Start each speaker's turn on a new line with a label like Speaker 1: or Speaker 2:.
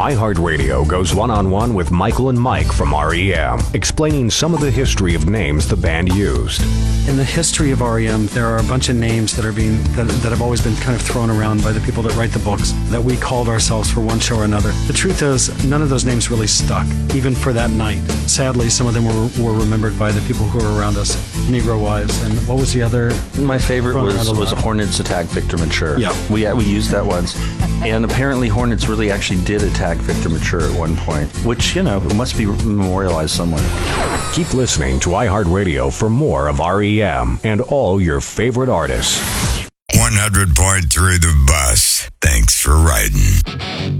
Speaker 1: iHeartRadio goes one-on-one with Michael and Mike from REM, explaining some of the history of names the band used.
Speaker 2: In the history of REM, there are a bunch of names that have always been kind of thrown around by the people that write the books that we called ourselves for one show or another. The truth is, none of those names really stuck, even for that night. Sadly, some of them were remembered by the people who were around us, Negro-wise. And what was the other?
Speaker 3: My favorite was Hornets Attack Victor Mature.
Speaker 2: Yeah.
Speaker 3: We used that once. And apparently Hornets really actually did attack Victor Mature at one point, which, must be memorialized somewhere.
Speaker 1: Keep listening to iHeartRadio for more of REM and all your favorite artists.
Speaker 4: 100.3 The Bus. Thanks for riding.